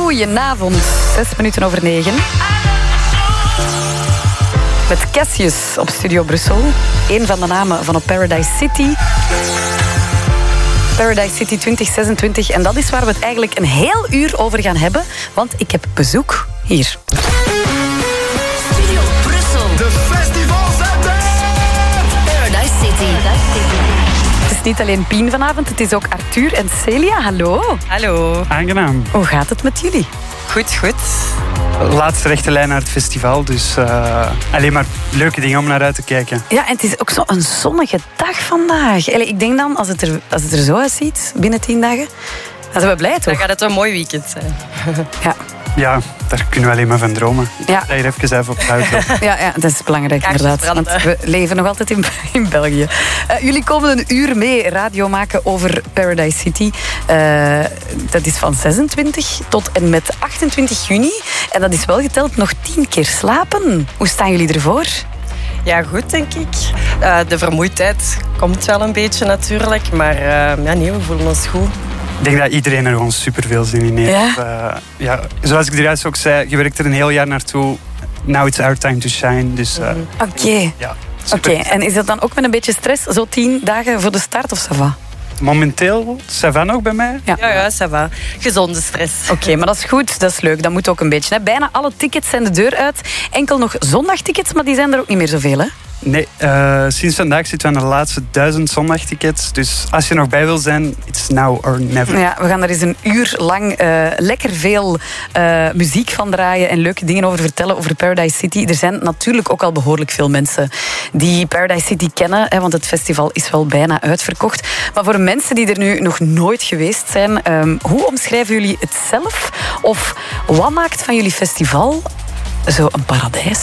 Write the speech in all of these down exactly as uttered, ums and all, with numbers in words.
Goedenavond, zes minuten over negen. Met Cassius op Studio Brussel. Een van de namen van op Paradise City. Paradise City twintig zesentwintig. En dat is waar we het eigenlijk een heel uur over gaan hebben. Want ik heb bezoek hier. Studio Brussel. De festivalzender! Paradise City. Het is niet alleen Pien vanavond, het is ook Arthur en Celia. Hallo. Hallo. Aangenaam. Hoe gaat het met jullie? Goed, goed. Laatste rechte lijn naar het festival, dus uh, alleen maar leuke dingen om naar uit te kijken. Ja, en het is ook zo'n zonnige dag vandaag. Ik denk dan, als het er, als het er zo uitziet, binnen tien dagen, dan zijn we blij, toch? Dan gaat het een mooi weekend zijn. Ja. Ja, daar kunnen we alleen maar van dromen. Ja. Dat je er even even op uit hebt. Ja, ja, dat is belangrijk, Kaarsjes inderdaad. Want branden. we leven nog altijd in, in België. Uh, jullie komen een uur mee radio maken over Paradise City. Uh, dat is van zesentwintig tot en met achtentwintig juni. En dat is wel geteld nog tien keer slapen. Hoe staan jullie ervoor? Ja, goed, denk ik. Uh, de vermoeidheid komt wel een beetje natuurlijk. Maar uh, ja, nee, we voelen ons goed. Ik denk dat iedereen er gewoon superveel zin in heeft. Ja? Uh, ja, zoals ik eruit ook zei, je werkt er een heel jaar naartoe. Now it's our time to shine. Dus, uh, Oké. Okay. ja, Oké, okay. En is dat dan ook met een beetje stress? Zo tien dagen voor de start of ça va? Momenteel, ça va nog bij mij? Ja, ja, ja ça va. Gezonde stress. Oké, okay, maar dat is goed, dat is leuk. Dat moet ook een beetje. Hè. Bijna alle tickets zijn de deur uit. Enkel nog zondagtickets, maar die zijn er ook niet meer zoveel, hè? Nee, uh, sinds vandaag zitten we aan de laatste duizend zondagtickets. Dus als je er nog bij wil zijn, it's now or never. Ja, we gaan er eens een uur lang uh, lekker veel uh, muziek van draaien en leuke dingen over vertellen over Paradise City. Er zijn natuurlijk ook al behoorlijk veel mensen die Paradise City kennen, hè, want het festival is wel bijna uitverkocht. Maar voor mensen die er nu nog nooit geweest zijn, um, hoe omschrijven jullie het zelf? Of wat maakt van jullie festival zo een paradijs?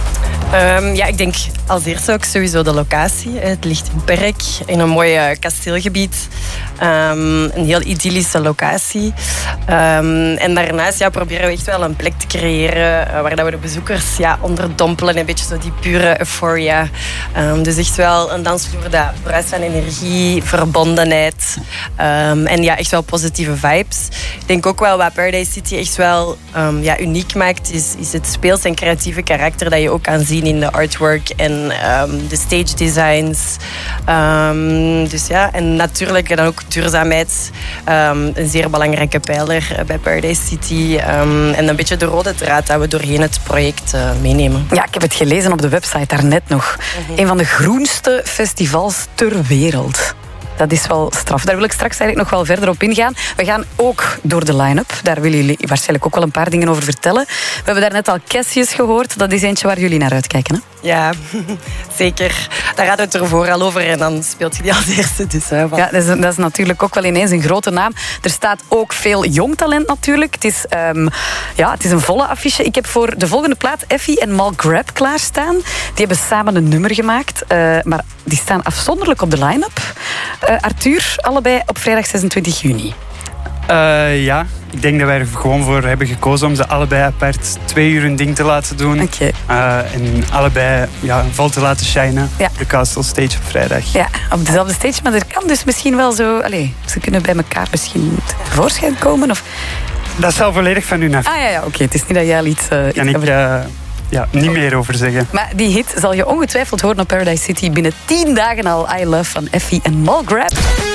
Um, ja, ik denk als eerste ook sowieso de locatie. Het ligt in Perk, in een mooi uh, kasteelgebied. Um, een heel idyllische locatie. Um, en daarnaast ja, proberen we echt wel een plek te creëren uh, waar dat we de bezoekers ja, onderdompelen. Een beetje zo die pure euphoria. Um, dus echt wel een dansvloer dat bruist van energie, verbondenheid. Um, en ja, echt wel positieve vibes. Ik denk ook wel wat Paradise City echt wel um, ja, uniek maakt, is, is het speels en creatieve karakter dat je ook kan zien in de artwork en um, de stage designs. Um, dus ja, en natuurlijk dan ook duurzaamheid. Um, een zeer belangrijke pijler bij Paradise City. Um, en een beetje de rode draad dat we doorheen het project uh, meenemen. Ja, ik heb het gelezen op de website daarnet nog. Mm-hmm. Een van de groenste festivals ter wereld. Dat is wel straf. Daar wil ik straks eigenlijk nog wel verder op ingaan. We gaan ook door de line-up. Daar willen jullie waarschijnlijk ook wel een paar dingen over vertellen. We hebben daarnet al Cassius gehoord. Dat is eentje waar jullie naar uitkijken, hè? Ja, zeker. Daar gaat het ervoor al over en dan speelt je die als eerste. Dus, uh, ja, dat is, dat is natuurlijk ook wel ineens een grote naam. Er staat ook veel jong talent natuurlijk. Het is, um, ja, het is een volle affiche. Ik heb voor de volgende plaat Effie en Mal Grab klaarstaan. Die hebben samen een nummer gemaakt. Uh, maar die staan afzonderlijk op de line-up. Uh, Arthur, allebei op vrijdag zesentwintig juni. Uh, ja, ik denk dat wij er gewoon voor hebben gekozen om ze allebei apart twee uur hun ding te laten doen. Okay. Uh, en allebei ja, vol te laten shinen. Ja. De Castle Stage op vrijdag. Ja, op dezelfde stage, maar er kan dus misschien wel zo... Allez, ze kunnen bij elkaar misschien tevoorschijn komen, of... Dat zal volledig van u af. Ah ja, ja oké. Okay. Het is niet dat jij al iets... Uh, kan ik uh, ja, niet meer over zeggen. Maar die hit zal je ongetwijfeld horen op Paradise City binnen tien dagen al. I Love van Effie en Mal Grab.